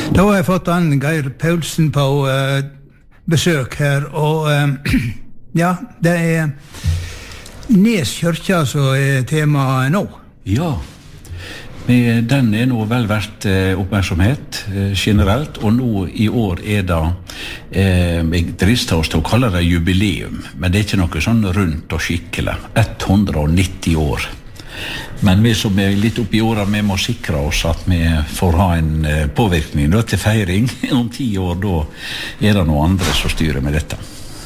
Da har jeg fått Geir Paulsen på besøk her, og ja, det Nes kyrkja som temaet nå. Ja, den nå vel verdt oppmerksomhet generelt, og nå i år det, jeg drister oss til å kalle det jubileum, men det ikke noe sånn rundt og skikkelig, 190 år. Men vi som litt oppe i året, vi må sikre oss at vi får ha en påvirkning da, til feiring. Om 10 år, da det noen andre som styrer med dette.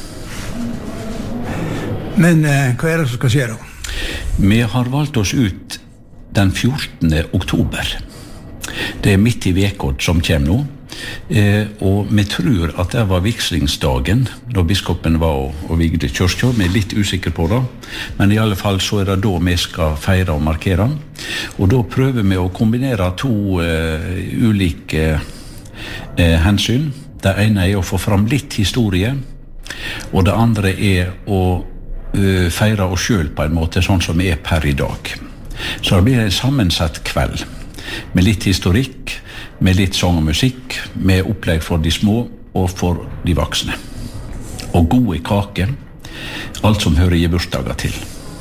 Men hva det som skal skje da? Vi har valgt oss ut den 14. oktober. Det midt i vekod som kommer nå. Og vi tror at det var vigslingsdagen da biskopen var og vigde kyrkja. Vi litt usikre på det, men i alle fall så det da vi skal feire og markere. Og da prøver vi å kombinere 2 ulike hensyn. Det ene å få fram litt historie, og det andre å feire oss selv på en måte, sånn som vi per i dag. Så det blir en sammensatt kveld med litt historikk, med litt sang og musikk, med opplegg for de små og for de voksne. Og gode kaker, alt som hører i bursdager til.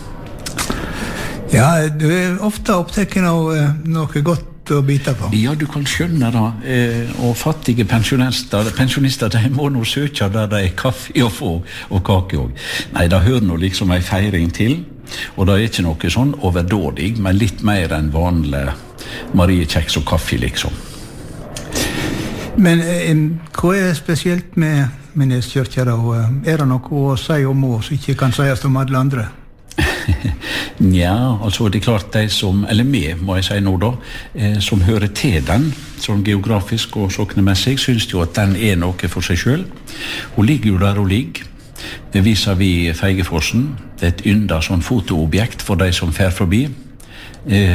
Ja, du ofte opptatt av noe godt å bite på. Ja, du kan skjønne det. Og fattige pensjonister, de må nå søke der det kaffe å få, og kake også. Nei, det hører nå liksom en feiring til, og det ikke noe sånn overdådig, men litt mer enn vanlig mariekjeks og kaffe, liksom. Men hva spesielt med Nes kyrkja da? Det noe å si om oss som ikke kan sies om alle andre? Ja, altså det klart de som, eller vi må jeg si nå da, som hører til den, sånn geografisk og soknemessig, synes jo at den noe for seg selv. Hun ligger jo der hun ligger. Det viser vi Feigefossen. Det et ynda sånn fotoobjekt for de som fer forbi.